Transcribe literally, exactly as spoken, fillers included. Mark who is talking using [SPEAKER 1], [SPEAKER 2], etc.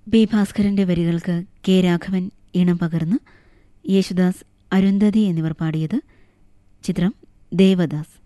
[SPEAKER 1] B ഭാസ്കരന്റെ വരികൾക്ക് K Raghavan ഈണം പകർന്ന് യേശുദാസ്, അരുന്ധതി എന്നിവർ പാടിയത്. ചിത്രം ദേവദാസ്.